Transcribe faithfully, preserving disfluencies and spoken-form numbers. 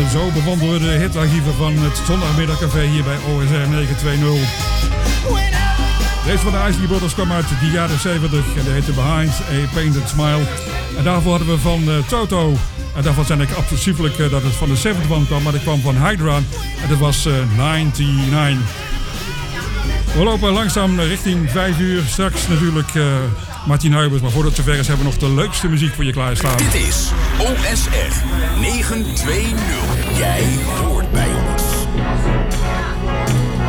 zo bewandelen we de hitarchieven van het zondagmiddagcafé hier bij O S R negenhonderdtwintig. Deze van de Isley Brothers kwam uit de jaren zeventig en die heette Behind a Painted Smile. En daarvoor hadden we van uh, Toto. En daarvan zijn ik absoluut uh, dat het van de zeventig one kwam, maar dat kwam van Hydra. En dat was uh, negenennegentig. We lopen langzaam richting vijf uur. Straks natuurlijk uh, Martin Huibers. Maar voordat het zover is, hebben we nog de leukste muziek voor je klaarstaan. Dit is O S R negenhonderdtwintig. Jij hoort bij ons.